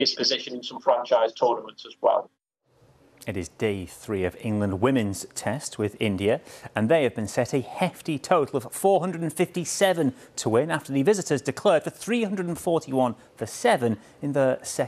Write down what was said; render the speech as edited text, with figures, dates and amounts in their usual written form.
its position in some franchise tournaments as well. It is day 3 of England women's test with India, and they have been set a hefty total of 457 to win after the visitors declared for 341 for 7 in the second.